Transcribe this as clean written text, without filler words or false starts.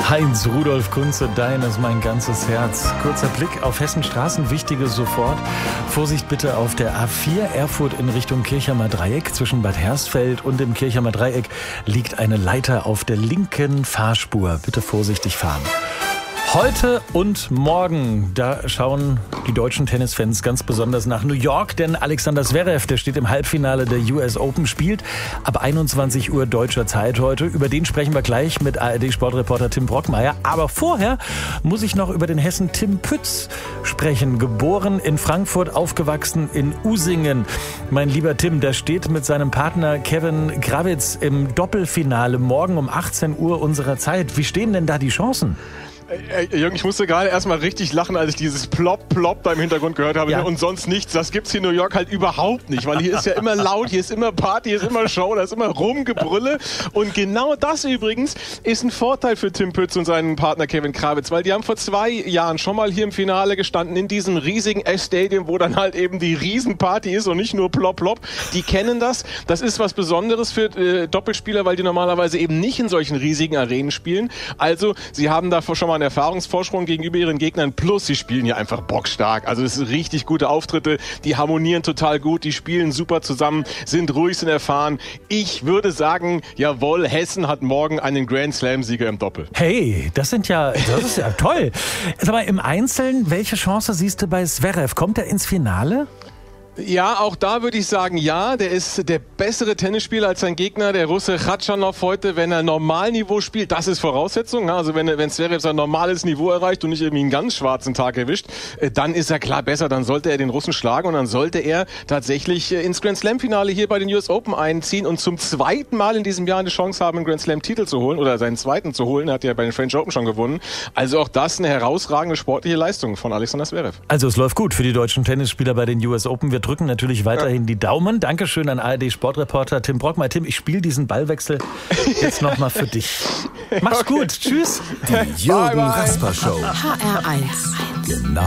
Heinz Rudolf Kunze, dein ist mein ganzes Herz. Kurzer Blick auf Hessens Straßen, Wichtiges sofort. Vorsicht bitte auf der A4 Erfurt in Richtung Kirchheimer Dreieck. Zwischen Bad Hersfeld und dem Kirchheimer Dreieck liegt eine Leiter auf der linken Fahrspur. Bitte vorsichtig fahren. Heute und morgen, da schauen die deutschen Tennisfans ganz besonders nach New York, denn Alexander Zverev, der steht im Halbfinale der US Open, spielt ab 21 Uhr deutscher Zeit heute. Über den sprechen wir gleich mit ARD-Sportreporter Tim Brockmeier. Aber vorher muss ich noch über den Hessen Tim Pütz sprechen. Geboren in Frankfurt, aufgewachsen in Usingen. Mein lieber Tim, der steht mit seinem Partner Kevin Krawitz im Doppelfinale morgen um 18 Uhr unserer Zeit. Wie stehen denn da die Chancen? Jürgen, ich musste gerade erstmal richtig lachen, als ich dieses Plop, Plop da im Hintergrund gehört habe. Ja. Und sonst nichts. Das gibt's hier in New York halt überhaupt nicht, weil hier ist ja immer laut, hier ist immer Party, hier ist immer Show, da ist immer Rumgebrülle. Und genau das übrigens ist ein Vorteil für Tim Pütz und seinen Partner Kevin Krawitz, weil die haben vor 2 Jahren schon mal hier im Finale gestanden, in diesem riesigen S-Stadium, wo dann halt eben die Riesenparty ist und nicht nur Plop, Plop. Die kennen das. Das ist was Besonderes für Doppelspieler, weil die normalerweise eben nicht in solchen riesigen Arenen spielen. Also, sie haben da schon mal einen Erfahrungsvorsprung gegenüber ihren Gegnern, plus sie spielen hier einfach bockstark. Also es sind richtig gute Auftritte, die harmonieren total gut, die spielen super zusammen, sind ruhig, sind erfahren. Ich würde sagen, jawohl, Hessen hat morgen einen Grand Slam-Sieger im Doppel. Hey, das ist ja toll. Sag mal, im Einzelnen, welche Chance siehst du bei Zverev? Kommt er ins Finale? Ja, auch da würde ich sagen, ja, der ist der bessere Tennisspieler als sein Gegner, der Russe Khachanov heute, wenn er Normalniveau spielt, das ist Voraussetzung, also wenn Zverev sein normales Niveau erreicht und nicht irgendwie einen ganz schwarzen Tag erwischt, dann ist er klar besser, dann sollte er den Russen schlagen und dann sollte er tatsächlich ins Grand Slam Finale hier bei den US Open einziehen und zum zweiten Mal in diesem Jahr eine Chance haben, einen Grand Slam Titel zu holen oder seinen zweiten zu holen, er hat ja bei den French Open schon gewonnen, also auch das eine herausragende sportliche Leistung von Alexander Zverev. Also es läuft gut für die deutschen Tennisspieler bei den US Open, wir drücken natürlich weiterhin die Daumen. Dankeschön an ARD-Sportreporter Tim Brockmeier. Tim, ich spiele diesen Ballwechsel jetzt nochmal für dich. Mach's gut. Tschüss. Die Jürgen Rasper Show. HR1. Genau.